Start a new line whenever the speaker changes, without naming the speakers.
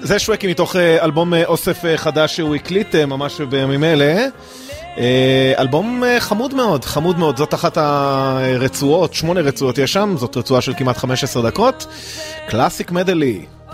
זה שווקי מתוך אלבום אוסף חדש שהוא הקליט ממש בימים אלה. אלבום חמוד מאוד, חמוד מאוד. זאת אחת הרצועות, 8 רצועות יש שם, זאת רצועה של כמעט 15 דקות. קלאסיק מדלי.